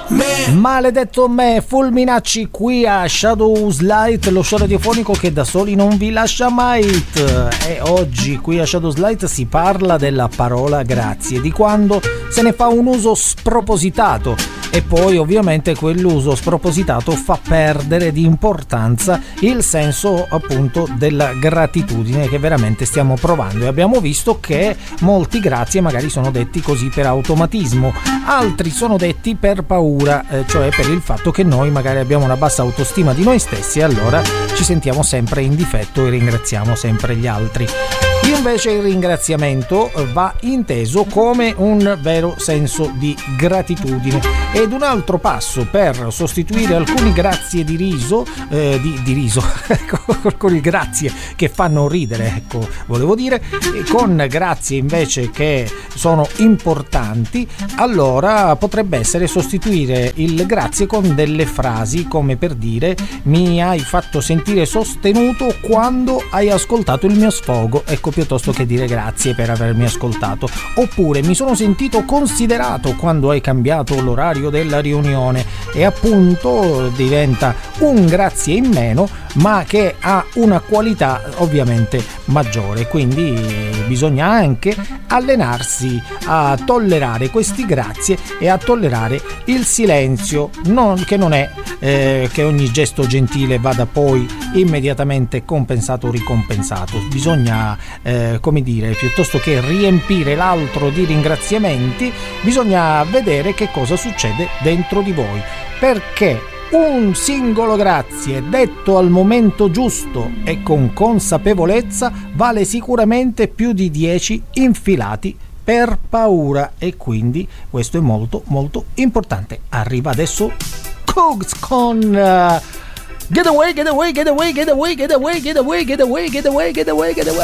Maledetto me, Fulminacci qui a Shadows Light, lo show radiofonico che da soli non vi lascia mai. E oggi qui a Shadows Light si parla della parola grazie, di quando se ne fa un uso spropositato e poi ovviamente quell'uso spropositato fa perdere di importanza il senso appunto della gratitudine che veramente stiamo provando, e abbiamo visto che molti grazie magari sono detti così per automatismo, altri sono detti per paura, cioè per il fatto che noi magari abbiamo una bassa autostima di noi stessi e allora ci sentiamo sempre in difetto e ringraziamo sempre gli altri. Invece il ringraziamento va inteso come un vero senso di gratitudine, ed un altro passo per sostituire alcuni grazie di riso, alcuni grazie che fanno ridere, ecco, volevo dire, con grazie invece che sono importanti, allora potrebbe essere sostituire il grazie con delle frasi come per dire: mi hai fatto sentire sostenuto quando hai ascoltato il mio sfogo, ecco, piuttosto che dire grazie per avermi ascoltato. Oppure mi sono sentito considerato quando hai cambiato l'orario della riunione, e appunto diventa un grazie in meno ma che ha una qualità ovviamente maggiore, quindi bisogna anche allenarsi a tollerare questi grazie e a tollerare il silenzio, che non è che ogni gesto gentile vada poi immediatamente compensato o ricompensato. Bisogna come dire, piuttosto che riempire l'altro di ringraziamenti, bisogna vedere che cosa succede dentro di voi, perché un singolo grazie detto al momento giusto e con consapevolezza vale sicuramente più di 10 infilati per paura, e quindi questo è molto molto importante. Arriva adesso Cooks con Get away, get away, get away, get away, get away, get away, get away, get away, get away, get away.